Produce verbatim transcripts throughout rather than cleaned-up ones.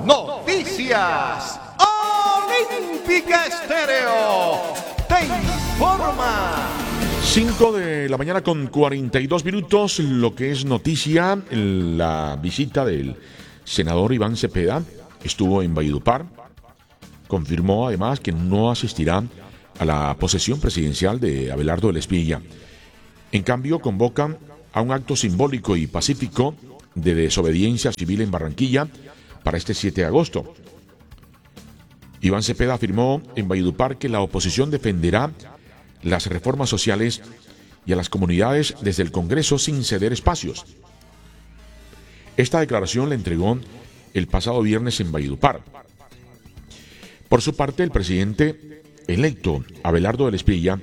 Noticias Olímpica Estéreo te informa. cinco de la mañana con cuarenta y dos minutos, lo que es noticia, la visita del senador Iván Cepeda estuvo en Valledupar. Confirmó además que no asistirá a la posesión presidencial de Abelardo del Espilla. En cambio, convocan a un acto simbólico y pacífico de desobediencia civil en Barranquilla para este siete de agosto. Iván Cepeda afirmó en Valledupar que la oposición defenderá las reformas sociales y a las comunidades desde el Congreso sin ceder espacios. Esta declaración la entregó el pasado viernes en Valledupar. Por su parte, el presidente electo Abelardo del Espilla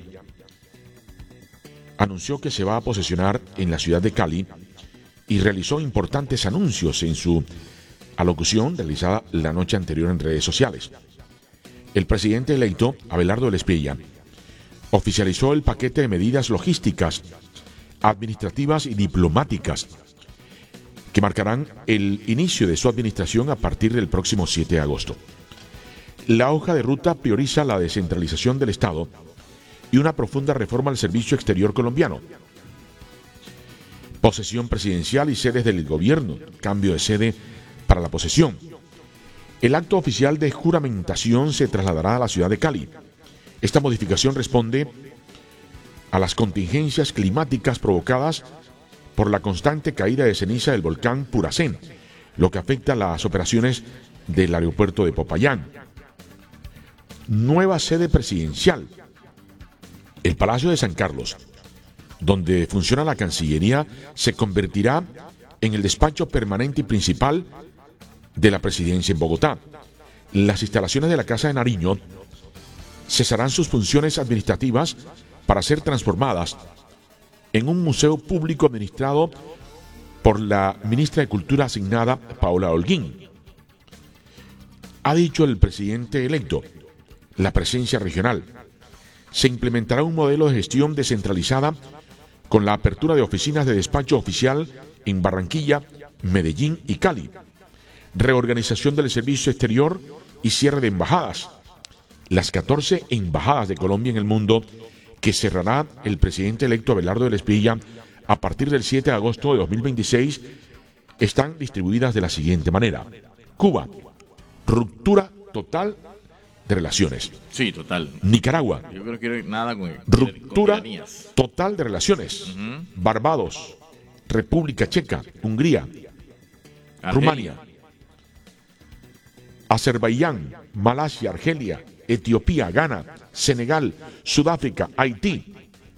anunció que se va a posesionar en la ciudad de Cali y realizó importantes anuncios en su alocución realizada la noche anterior en redes sociales. El presidente electo Abelardo del Espilla oficializó el paquete de medidas logísticas, administrativas y diplomáticas que marcarán el inicio de su administración a partir del próximo siete de agosto. La hoja de ruta prioriza la descentralización del Estado y una profunda reforma al servicio exterior colombiano. Posesión presidencial y sedes del gobierno, cambio de sede para la posesión. El acto oficial de juramentación se trasladará a la ciudad de Cali. Esta modificación responde a las contingencias climáticas provocadas por la constante caída de ceniza del volcán Puracén, lo que afecta a las operaciones del aeropuerto de Popayán. Nueva sede presidencial. El Palacio de San Carlos, donde funciona la Cancillería, se convertirá en el despacho permanente y principal de la presidencia en Bogotá. Las instalaciones de la Casa de Nariño cesarán sus funciones administrativas para ser transformadas en un museo público administrado por la ministra de Cultura asignada, Paola Holguín. Ha dicho el presidente electo, la presencia regional. Se implementará un modelo de gestión descentralizada con la apertura de oficinas de despacho oficial en Barranquilla, Medellín y Cali. Reorganización del servicio exterior y cierre de embajadas. Las catorce embajadas de Colombia en el mundo que cerrará el presidente electo Abelardo del Espilla a partir del siete de agosto de dos mil veintiséis están distribuidas de la siguiente manera. Cuba, ruptura total de relaciones. Sí, total. Nicaragua, Yo creo que nada con ruptura con total de relaciones. Uh-huh. Barbados, República Checa, Hungría, Argelia. Rumania, Azerbaiyán, Malasia, Argelia, Etiopía, Ghana, Senegal, Sudáfrica, Haití.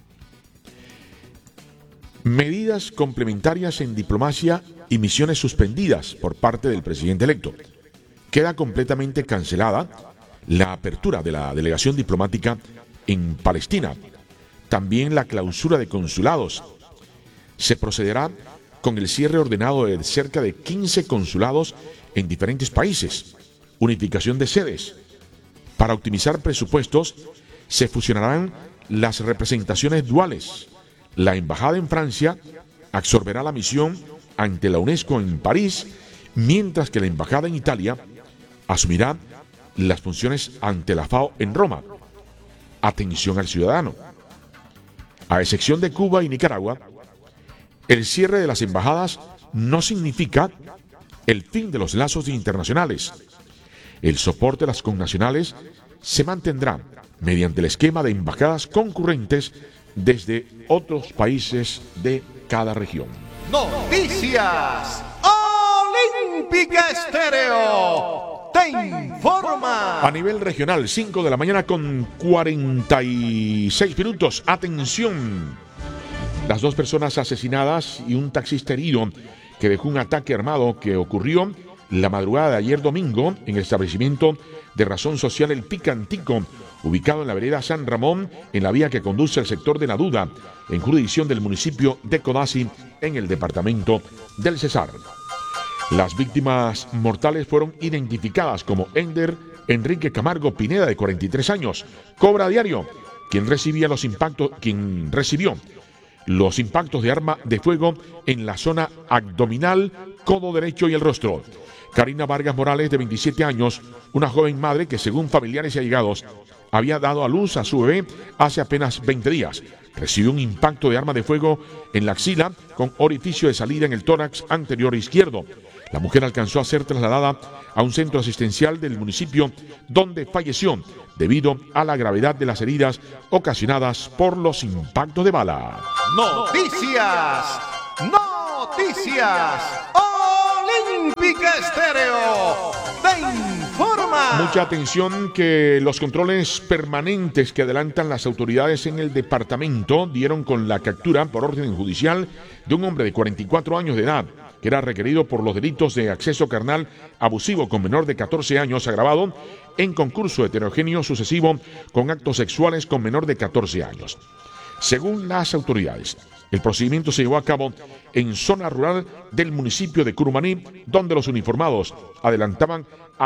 Medidas complementarias en diplomacia y misiones suspendidas por parte del presidente electo. Queda completamente cancelada la apertura de la delegación diplomática en Palestina. También la clausura de consulados. Se procederá con el cierre ordenado de cerca de quince consulados en diferentes países. Unificación de sedes. Para optimizar presupuestos, se fusionarán las representaciones duales. La embajada en Francia absorberá la misión ante la UNESCO en París, mientras que la embajada en Italia asumirá las funciones ante la FAO en Roma. Atención al ciudadano. A excepción de Cuba y Nicaragua, el cierre de las embajadas no significa el fin de los lazos internacionales. El soporte a las connacionales se mantendrá mediante el esquema de embajadas concurrentes desde otros países de cada región. Noticias Olímpica Estéreo te informa. A nivel regional, cinco de la mañana con cuarenta y seis minutos. Atención. Las dos personas asesinadas y un taxista herido que dejó un ataque armado que ocurrió la madrugada de ayer domingo en el establecimiento de razón social El Picantico, ubicado en la vereda San Ramón, en la vía que conduce al sector de La Duda, en jurisdicción del municipio de Codazzi, en el departamento del Cesar. Las víctimas mortales fueron identificadas como Ender Enrique Camargo Pineda, de cuarenta y tres años, cobra a diario, quien recibía los impactos, quien recibió los impactos de arma de fuego en la zona abdominal codo derecho y el rostro. Karina Vargas Morales, de veintisiete años, una joven madre que, según familiares y allegados, había dado a luz a su bebé hace apenas veinte días. Recibió un impacto de arma de fuego en la axila con orificio de salida en el tórax anterior izquierdo. La mujer alcanzó a ser trasladada a un centro asistencial del municipio, donde falleció debido a la gravedad de las heridas ocasionadas por los impactos de bala. Noticias, noticias, Olímpica Estéreo te informa. Mucha atención, que los controles permanentes que adelantan las autoridades en el departamento dieron con la captura por orden judicial de un hombre de cuarenta y cuatro años de edad, que era requerido por los delitos de acceso carnal abusivo con menor de catorce años agravado en concurso heterogéneo sucesivo con actos sexuales con menor de catorce años. Según las autoridades, el procedimiento se llevó a cabo en zona rural del municipio de Curumaní, donde los uniformados adelantaban